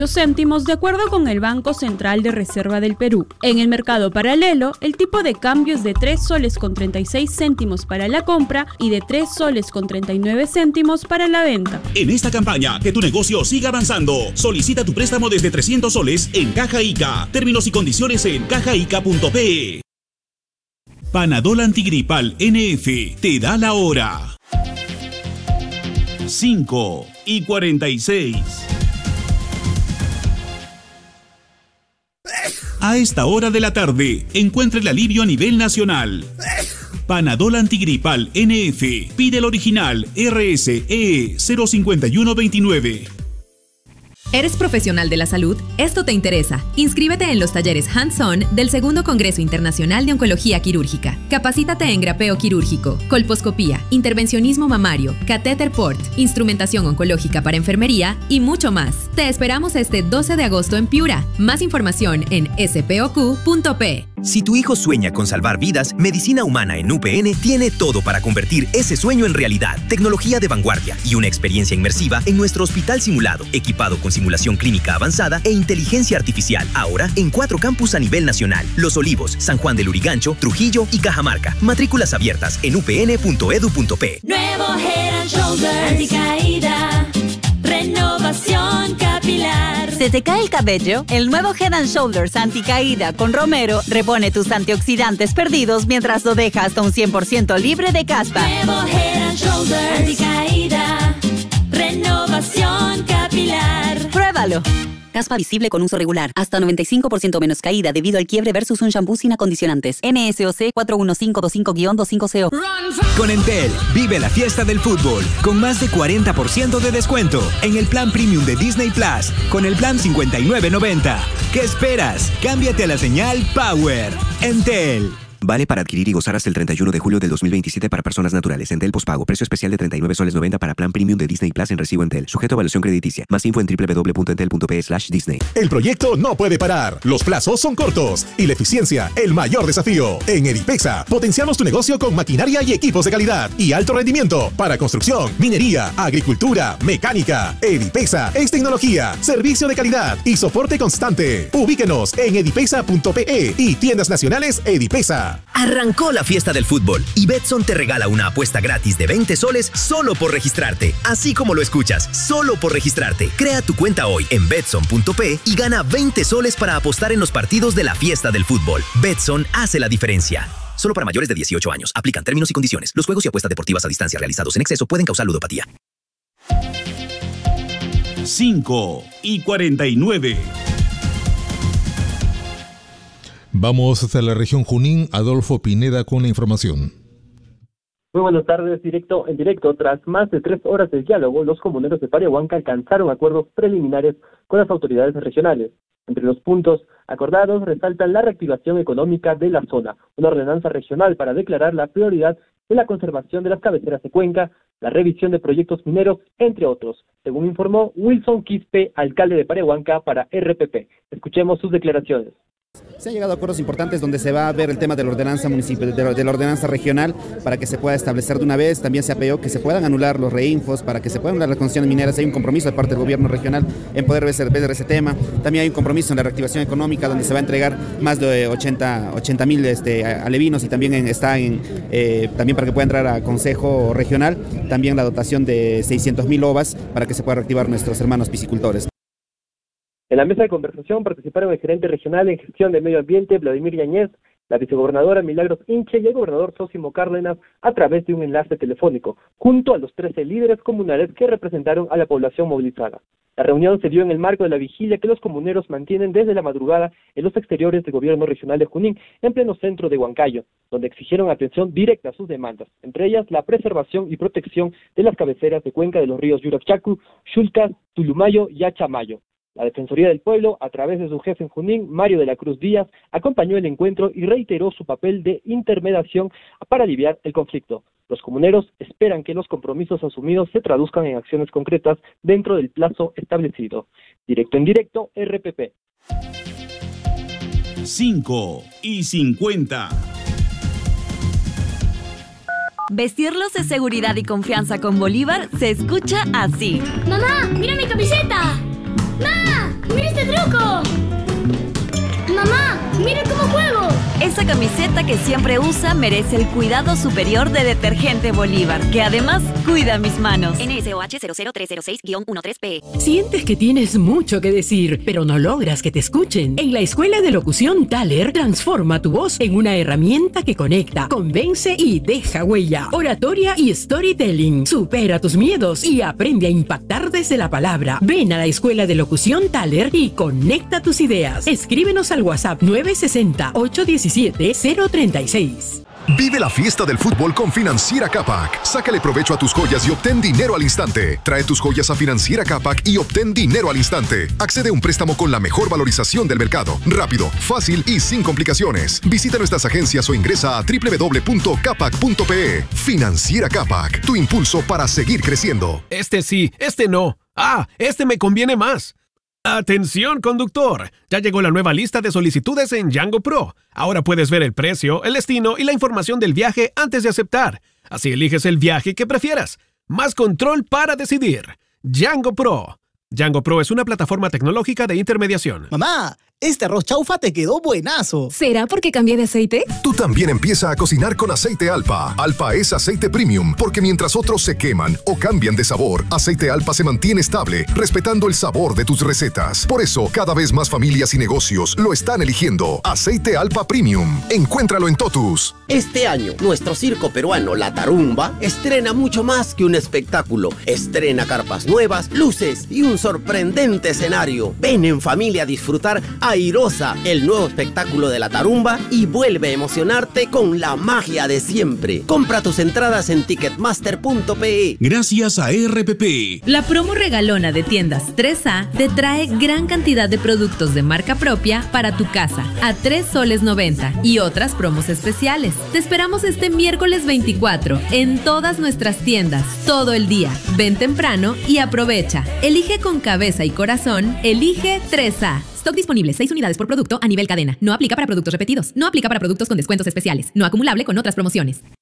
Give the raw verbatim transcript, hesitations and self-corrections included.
céntimos de acuerdo con el Banco Central de Reserva del Perú. En el mercado paralelo, el tipo de cambio es de tres soles con treinta y seis céntimos para la compra y de tres soles con treinta y nueve céntimos para la venta. En esta campaña, que tu negocio siga avanzando, solicita tu préstamo desde trescientos soles en Caja Ica. Términos y condiciones en caja ica punto pe. Panadol Antigripal N F te da la hora. cinco y cuarenta y seis. A esta hora de la tarde, encuentra el alivio a nivel nacional. Panadol Antigripal N F. Pide el original R S E cero cinco uno dos nueve. ¿Eres profesional de la salud? Esto te interesa. Inscríbete en los talleres Hands-On del segundo Congreso Internacional de Oncología Quirúrgica. Capacítate en grapeo quirúrgico, colposcopía, intervencionismo mamario, catéter port, instrumentación oncológica para enfermería y mucho más. Te esperamos este doce de agosto en Piura. Más información en s p o q punto p. Si tu hijo sueña con salvar vidas, Medicina Humana en U P N tiene todo para convertir ese sueño en realidad. Tecnología de vanguardia y una experiencia inmersiva en nuestro hospital simulado, equipado con simulación clínica avanzada e inteligencia artificial. Ahora en cuatro campus a nivel nacional: Los Olivos, San Juan del Lurigancho, Trujillo y Cajamarca. Matrículas abiertas en u p n punto edu punto p. Nuevo Head and Shoulders anticaída, renovación capilar. ¿Se te cae el cabello? El nuevo Head and Shoulders anticaída con Romero repone tus antioxidantes perdidos mientras lo deja hasta un cien por ciento libre de caspa. Nuevo Head and Shoulders anticaída, renovación capilar. Pruébalo. Caspa visible con uso regular. Hasta noventa y cinco por ciento menos caída debido al quiebre versus un shampoo sin acondicionantes. N S O C cuatro uno cinco dos cinco guión veinticinco C O. Con Entel, vive la fiesta del fútbol con más de cuarenta por ciento de descuento en el plan premium de Disney Plus con el plan cincuenta y nueve noventa. ¿Qué esperas? Cámbiate a la señal Power. Entel. Vale para adquirir y gozar hasta el treinta y uno de julio del dos mil veintisiete para personas naturales. Entel pospago. Precio especial de treinta y nueve soles noventa para plan premium de Disney Plus en recibo Entel. Sujeto a evaluación crediticia. Más info en w w w punto entel punto p slash disney. El proyecto no puede parar. Los plazos son cortos y la eficiencia el mayor desafío. En Edipexa potenciamos tu negocio con maquinaria y equipos de calidad y alto rendimiento para construcción, minería, agricultura, mecánica. Edipexa es tecnología, servicio de calidad y soporte constante. Ubíquenos en edipexa punto pe y tiendas nacionales Edipexa. Arrancó la fiesta del fútbol y Betson te regala una apuesta gratis de veinte soles solo por registrarte. Así como lo escuchas, solo por registrarte. Crea tu cuenta hoy en betson punto pe y gana veinte soles para apostar en los partidos de la fiesta del fútbol. Betson hace la diferencia. Solo para mayores de dieciocho años. Aplican términos y condiciones. Los juegos y apuestas deportivas a distancia realizados en exceso pueden causar ludopatía. cinco y cuarenta y nueve. Vamos hasta la región Junín. Adolfo Pineda con la información. Muy buenas tardes, directo en directo. Tras más de tres horas de diálogo, los comuneros de Parehuanca alcanzaron acuerdos preliminares con las autoridades regionales. Entre los puntos acordados resaltan la reactivación económica de la zona, una ordenanza regional para declarar la prioridad de la conservación de las cabeceras de cuenca, la revisión de proyectos mineros, entre otros, según informó Wilson Quispe, alcalde de Parehuanca para R P P. Escuchemos sus declaraciones. Se han llegado a acuerdos importantes donde se va a ver el tema de la ordenanza municipal, de la, de la ordenanza regional para que se pueda establecer de una vez. También se apeó que se puedan anular los reinfos para que se puedan anular las concesiones mineras. Hay un compromiso de parte del gobierno regional en poder ver, ver ese tema. También hay un compromiso en la reactivación económica donde se va a entregar más de ochenta mil este, alevinos y también en, está en, eh, también para que pueda entrar a Consejo Regional, también la dotación de seiscientos mil ovas para que se pueda reactivar nuestros hermanos piscicultores. En la mesa de conversación participaron el gerente regional en gestión de medio ambiente, Vladimir Yáñez, la vicegobernadora Milagros Inche y el gobernador Sósimo Cárdenas a través de un enlace telefónico, junto a los trece líderes comunales que representaron a la población movilizada. La reunión se dio en el marco de la vigilia que los comuneros mantienen desde la madrugada en los exteriores del gobierno regional de Junín, en pleno centro de Huancayo, donde exigieron atención directa a sus demandas, entre ellas la preservación y protección de las cabeceras de cuenca de los ríos Yurachacu, Xulcas, Tulumayo y Achamayo. La Defensoría del Pueblo, a través de su jefe en Junín, Mario de la Cruz Díaz, acompañó el encuentro y reiteró su papel de intermediación para aliviar el conflicto. Los comuneros esperan que los compromisos asumidos se traduzcan en acciones concretas dentro del plazo establecido. Directo en directo, R P P. cinco y cincuenta. Vestirlos de seguridad y confianza con Bolívar se escucha así. ¡Mamá, mira mi camiseta! ¡Ma! ¡Mira esa camiseta que siempre usa merece el cuidado superior de Detergente Bolívar, que además cuida mis manos. N S O H cero cero tres cero seis guión trece P. ¿Sientes que tienes mucho que decir, pero no logras que te escuchen? En la Escuela de Locución Thaler, transforma tu voz en una herramienta que conecta, convence y deja huella. Oratoria y storytelling. Supera tus miedos y aprende a impactar desde la palabra. Ven a la Escuela de Locución Thaler y conecta tus ideas. Escríbenos al WhatsApp nueve seis cero, ocho uno siete, cero tres seis. Vive la fiesta del fútbol con Financiera Capac. Sácale provecho a tus joyas y obtén dinero al instante. Trae tus joyas a Financiera Capac y obtén dinero al instante. Accede a un préstamo con la mejor valorización del mercado. Rápido, fácil y sin complicaciones. Visita nuestras agencias o ingresa a doble u doble u doble u punto capac punto pe e. Financiera Capac, tu impulso para seguir creciendo. Este sí, este no. Ah, este me conviene más. ¡Atención, conductor! Ya llegó la nueva lista de solicitudes en Django Pro. Ahora puedes ver el precio, el destino y la información del viaje antes de aceptar. Así eliges el viaje que prefieras. Más control para decidir. Django Pro. Django Pro es una plataforma tecnológica de intermediación. Mamá, este arroz chaufa te quedó buenazo. ¿Será porque cambié de aceite? Tú también empieza a cocinar con aceite Alpa. Alpa es aceite premium, porque mientras otros se queman o cambian de sabor, aceite Alpa se mantiene estable, respetando el sabor de tus recetas. Por eso, cada vez más familias y negocios lo están eligiendo. Aceite Alpa Premium. Encuéntralo en Totus. Este año, nuestro circo peruano La Tarumba estrena mucho más que un espectáculo. Estrena carpas nuevas, luces y un sorprendente escenario. Ven en familia a disfrutar Airosa, el nuevo espectáculo de La Tarumba, y vuelve a emocionarte con la magia de siempre. Compra tus entradas en ticketmaster punto pe e. Gracias a R P P. La promo regalona de tiendas tres A te trae gran cantidad de productos de marca propia para tu casa a tres soles noventa y otras promos especiales. Te esperamos este miércoles veinticuatro en todas nuestras tiendas, todo el día. Ven temprano y aprovecha. Elige con cabeza y corazón, elige tres A. Stock disponible, seis unidades por producto a nivel cadena. No aplica para productos repetidos. No aplica para productos con descuentos especiales. No acumulable con otras promociones.